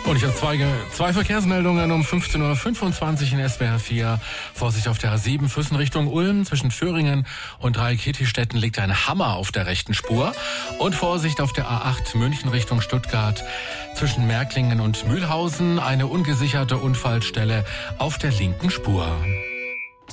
Und ich habe zwei Verkehrsmeldungen um 15.25 Uhr in SWR 4. Vorsicht auf der A7 Füssen Richtung Ulm. Zwischen Föhringen und Dreieck-Kietistetten liegt ein Hammer auf der rechten Spur. Und Vorsicht auf der A8 München Richtung Stuttgart. Zwischen Märklingen und Mühlhausen eine ungesicherte Unfallstelle auf der linken Spur.